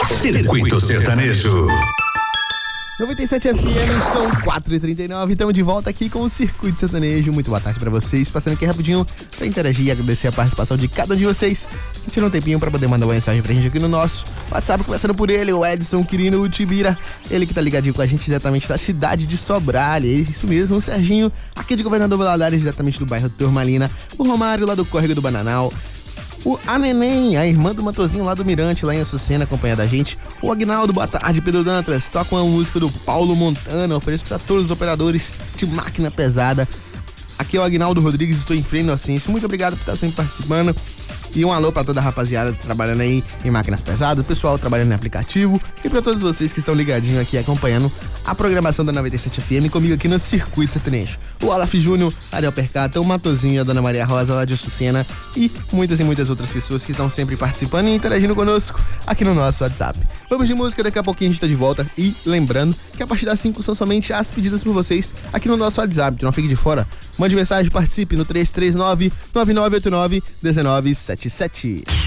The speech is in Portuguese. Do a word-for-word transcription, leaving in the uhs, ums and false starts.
Circuito Sertanejo. noventa e sete F M, são quatro e trinta e nove, estamos de volta aqui com o Circuito Sertanejo. Muito boa tarde pra vocês, passando aqui rapidinho pra interagir e agradecer a participação de cada um de vocês. A gente não tem tempinho pra poder mandar uma mensagem pra gente aqui no nosso WhatsApp, começando por ele, o Edson Quirino Utibira, ele que tá ligadinho com a gente diretamente da cidade de Sobralha. Ele, isso mesmo, o Serginho, aqui de Governador Valadares, diretamente do bairro Turmalina, o Romário lá do Córrego do Bananal, o A Neném, a irmã do Matozinho lá do Mirante, lá em Açucena, acompanhando a gente. O Agnaldo, boa tarde, Pedro Dantas. Toca uma música do Paulo Montana, ofereço para todos os operadores de máquina pesada. Aqui é o Agnaldo Rodrigues, estou em Freio Inocêncio. Muito obrigado por estar sempre participando. E um alô pra toda a rapaziada trabalhando aí em máquinas pesadas, o pessoal trabalhando em aplicativo e pra todos vocês que estão ligadinhos aqui acompanhando a programação da noventa e sete F M comigo aqui no Circuito Sertanejo. O Olaf Júnior, Ariel Percata, o Matozinho, a Dona Maria Rosa lá de Açucena e muitas e muitas outras pessoas que estão sempre participando e interagindo conosco aqui no nosso WhatsApp. Vamos de música, daqui a pouquinho a gente tá de volta e lembrando que a partir das cinco são somente as pedidas por vocês aqui no nosso WhatsApp, não fique de fora. Mande mensagem, participe no três três nove, nove nove oito nove, um nove sete sete.